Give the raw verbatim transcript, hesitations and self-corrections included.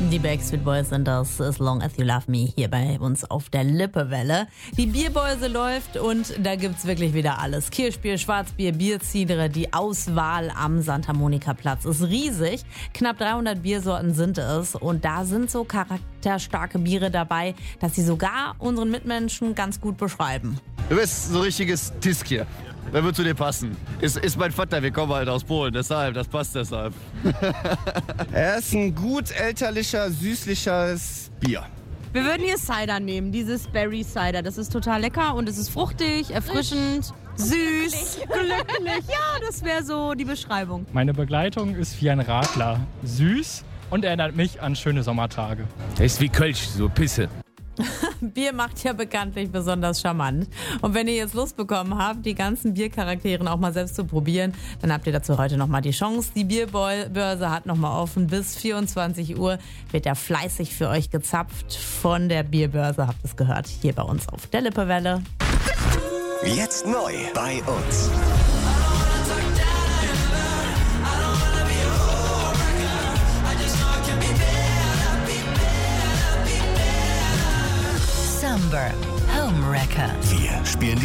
Die Backstreet Boys sind das As Long As You Love Me hier bei uns auf der Lippewelle. Die Bierbörse läuft und da gibt's wirklich wieder alles. Kirschbier, Schwarzbier, Bierziedere. Die Auswahl am Santa Monica Platz ist riesig. Knapp dreihundert Biersorten sind es und da sind so charakterstarke Biere dabei, dass sie sogar unseren Mitmenschen ganz gut beschreiben. Du bist so ein richtiges Tiskier. Wer wird zu dir passen? Ist, ist mein Vater, wir kommen halt aus Polen, deshalb, das passt deshalb. Er ist ein gut elterlicher, süßliches Bier. Wir würden hier Cider nehmen, dieses Berry Cider. Das ist total lecker und es ist fruchtig, erfrischend, süß, glücklich. Ja, das wäre so die Beschreibung. Meine Begleitung ist wie ein Radler. Süß und erinnert mich an schöne Sommertage. Das ist wie Kölsch, so Pisse. Bier macht ja bekanntlich besonders charmant. Und wenn ihr jetzt Lust bekommen habt, die ganzen Biercharakteren auch mal selbst zu probieren, dann habt ihr dazu heute nochmal die Chance. Die Bierbörse hat nochmal offen. Bis vierundzwanzig Uhr wird da fleißig für euch gezapft von der Bierbörse. Habt es gehört, hier bei uns auf der Lippewelle. Jetzt neu bei uns. Home Wrecker. Wir spielen die